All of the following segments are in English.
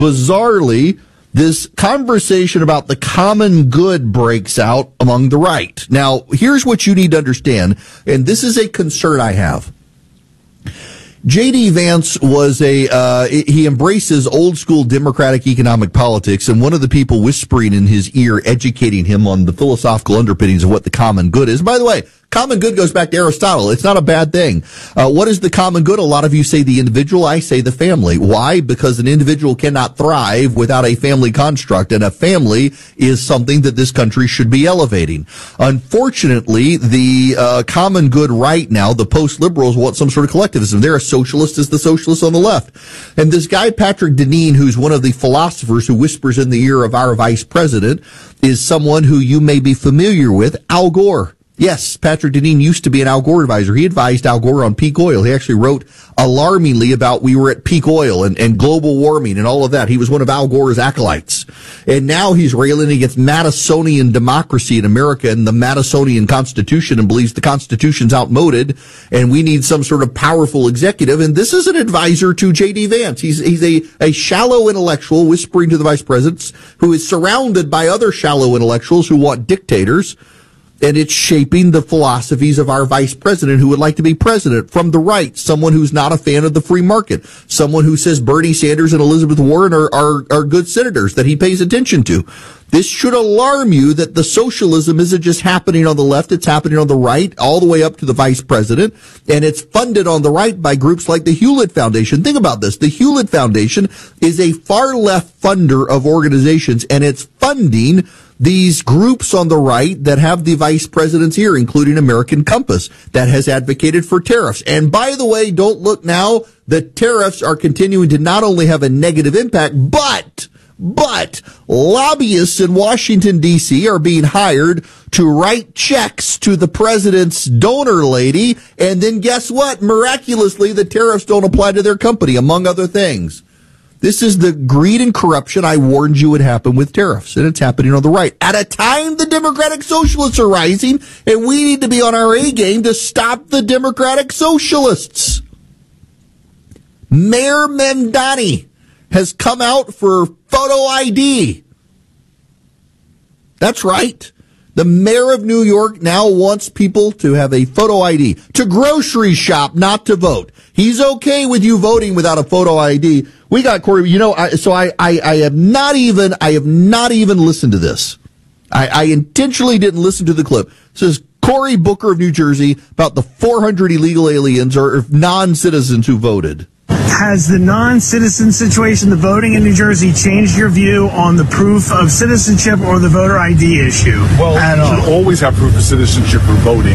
bizarrely, this conversation about the common good breaks out among the right. Now, here's what you need to understand, and this is a concern I have. J.D. Vance was he embraces old school democratic economic politics, and one of the people whispering in his ear, educating him on the philosophical underpinnings of what the common good is. By the way, common good goes back to Aristotle. It's not a bad thing. What is the common good? A lot of you say the individual. I say the family. Why? Because an individual cannot thrive without a family construct, and a family is something that this country should be elevating. Unfortunately, the common good right now, the post-liberals want some sort of collectivism. They're as socialist as the socialists on the left. And this guy, Patrick Deneen, who's one of the philosophers who whispers in the ear of our vice president, is someone who you may be familiar with, Al Gore. Yes, Patrick Deneen used to be an Al Gore advisor. He advised Al Gore on peak oil. He actually wrote alarmingly about we were at peak oil and global warming and all of that. He was one of Al Gore's acolytes. And now he's railing against Madisonian democracy in America and the Madisonian Constitution and believes the Constitution's outmoded and we need some sort of powerful executive. And this is an advisor to J.D. Vance. He's a shallow intellectual whispering to the vice president who is surrounded by other shallow intellectuals who want dictators. And it's shaping the philosophies of our vice president who would like to be president from the right, someone who's not a fan of the free market, someone who says Bernie Sanders and Elizabeth Warren are good senators that he pays attention to. This should alarm you that the socialism isn't just happening on the left, it's happening on the right, all the way up to the vice president, and it's funded on the right by groups like the Hewlett Foundation. Think about this. The Hewlett Foundation is a far left funder of organizations, and it's funding these groups on the right that have the vice president's ear, including American Compass, that has advocated for tariffs. And by the way, don't look now, the tariffs are continuing to not only have a negative impact, but lobbyists in Washington, D.C. are being hired to write checks to the president's donor lady. And then guess what? Miraculously, the tariffs don't apply to their company, among other things. This is the greed and corruption I warned you would happen with tariffs, and it's happening on the right. At a time the Democratic Socialists are rising, and we need to be on our A game to stop the Democratic Socialists. Mayor Mamdani has come out for photo ID. That's right. The mayor of New York now wants people to have a photo ID, to grocery shop, not to vote. He's okay with you voting without a photo ID. We got Cory, I have not even listened to this. I intentionally didn't listen to the clip. This is Cory Booker of New Jersey about the 400 illegal aliens or non-citizens who voted. Has the non-citizen situation, the voting in New Jersey, changed your view on the proof of citizenship or the voter ID issue? Well, you should always have proof of citizenship for voting,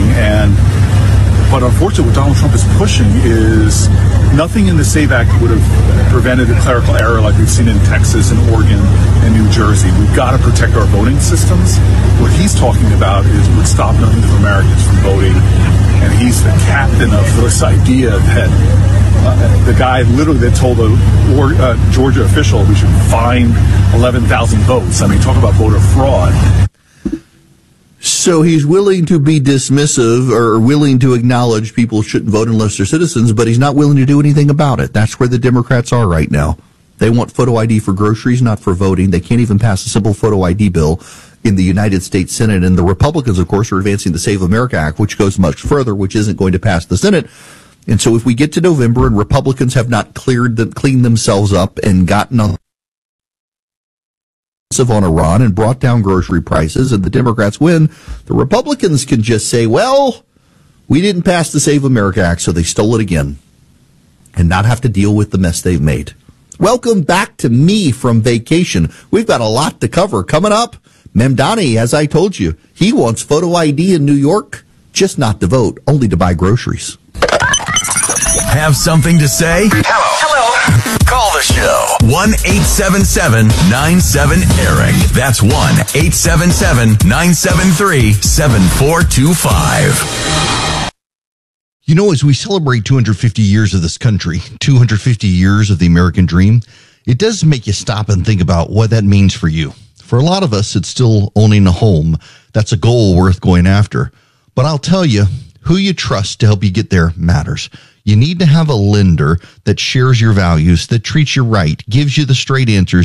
but unfortunately what Donald Trump is pushing is nothing in the SAVE Act would have prevented a clerical error like we've seen in Texas and Oregon and New Jersey. We've got to protect our voting systems. What he's talking about would stop millions of Americans from voting, and he's the captain of this idea that the guy literally that told a Georgia official we should fine 11,000 votes. I mean, talk about voter fraud. So he's willing to be dismissive or willing to acknowledge people shouldn't vote unless they're citizens, but he's not willing to do anything about it. That's where the Democrats are right now. They want photo ID for groceries, not for voting. They can't even pass a simple photo ID bill in the United States Senate. And the Republicans, of course, are advancing the Save America Act, which goes much further, which isn't going to pass the Senate. And so if we get to November and Republicans have not cleaned themselves up and gotten on Iran and brought down grocery prices and the Democrats win, the Republicans can just say, well, we didn't pass the Save America Act, so they stole it again, and not have to deal with the mess they've made. Welcome back to me from vacation. We've got a lot to cover. Coming up, Mamdani, as I told you, he wants photo ID in New York, just not to vote, only to buy groceries. Have something to say? Hello. Call the show. 1-877-97-ERIC. That's 1-877-973-7425. You know, as we celebrate 250 years of this country, 250 years of the American dream, it does make you stop and think about what that means for you. For a lot of us, it's still owning a home. That's a goal worth going after. But I'll tell you, who you trust to help you get there matters. You need to have a lender that shares your values, that treats you right, gives you the straight answers,